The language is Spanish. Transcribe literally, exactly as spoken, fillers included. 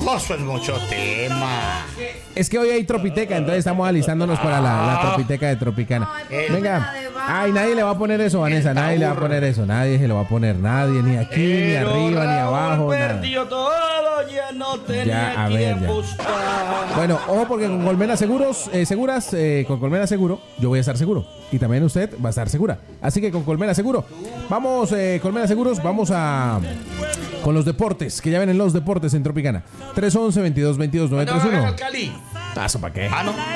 No, eso es mucho tema. Es que hoy hay Tropiteca, entonces estamos alistándonos para la, la Tropiteca de Tropicana. Venga. Ay, nadie le va a poner eso, Vanessa. Nadie le va a poner eso. Nadie se lo va a poner. Nadie, ni aquí, ni arriba, ni abajo. Nada. Todo, ya no tenía Ya, a ver, ya. Bueno, ojo porque con Colmena Seguros, eh, Seguras, eh, con Colmena Seguro, yo voy a estar seguro. Y también usted va a estar segura. Así que con Colmena Seguro, vamos, eh, Colmena Seguros, vamos a... con los deportes, que ya ven en los deportes en Tropicana. tres once, veintidós veintidós, nueve tres uno. Cali? ¿Eso para qué? Ah, no.